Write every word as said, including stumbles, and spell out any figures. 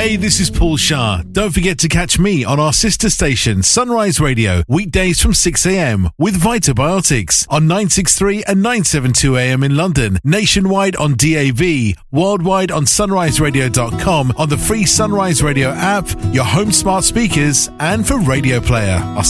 Hey, this is Paul Shah. Don't forget to catch me on our sister station, Sunrise Radio, weekdays from six a.m. with Vitabiotics on nine sixty-three and nine seventy-two A M in London, nationwide on D A B, worldwide on sunrise radio dot com, on the free Sunrise Radio app, your home smart speakers, and for Radio Player. I'll